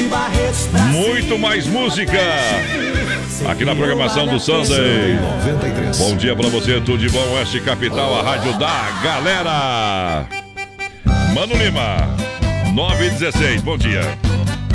Muito mais música aqui na programação do Sunday. Bom dia pra você, tudo de bom, Oeste Capital, a rádio da galera. Mano Lima, 9:16, bom dia.